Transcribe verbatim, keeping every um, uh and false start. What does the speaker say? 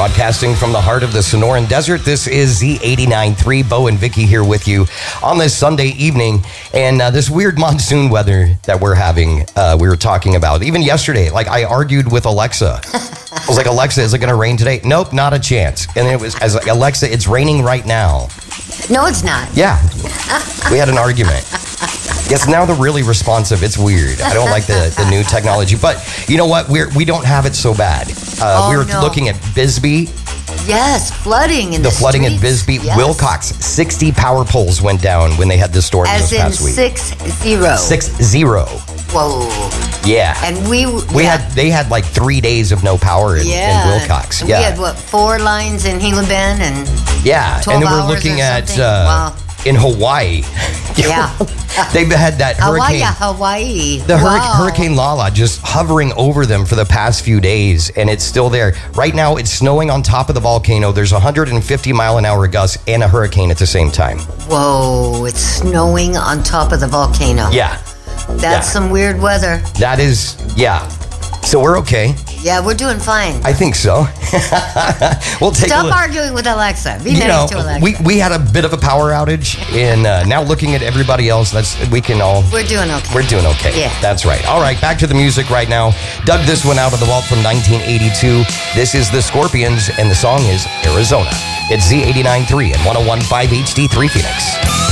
Broadcasting from the heart of the Sonoran Desert, this is Z eighty-nine point three. Bo and Vicky here with you on this Sunday evening. And uh, this weird monsoon weather that we're having, uh, we were talking about. Even yesterday, like I argued with Alexa. I was like, Alexa, is it going to rain today? Nope, not a chance. And it was, as like, Alexa, it's raining right now. No, it's not. Yeah. We had an argument. Yes, now they're really responsive. It's weird. I don't like the, the new technology. But you know what? We're, we don't have it so bad. Uh, oh, we were no. looking at Bisbee. Yes, flooding in the The flooding streets. in Bisbee. Yes. Wilcox, sixty power poles went down when they had the storm As this in past week. six zero. Six zero. Whoa. Yeah. And we We yeah. had they had like three days of no power in, yeah. in Wilcox. And Yeah. We had what, four lines in Gila Bend and yeah. twelve And then we're hours looking or at something? uh, Wow. in Hawaii. Yeah. They've had that Hawaii, hurricane. Hawaii. The hurric- wow. Hurricane Lala just hovering over them for the past few days, and it's still there. Right now, it's snowing on top of the volcano. There's one hundred fifty mile an hour gusts and a hurricane at the same time. Whoa, it's snowing on top of the volcano. Yeah, That's yeah. some weird weather. that is, yeah. So we're okay. Yeah, we're doing fine. I think so. We'll take a Stop look. arguing with Alexa. Be You nice know, to Alexa. we, we had a bit of a power outage, and uh, now looking at everybody else, that's we can all we're doing okay. We're doing okay. Yeah. That's right. All right, back to the music right now. Dug this one out of the vault from nineteen eighty-two. This is the Scorpions, and the song is Arizona. It's Z eighty-nine point three and one oh one point five H D three Phoenix.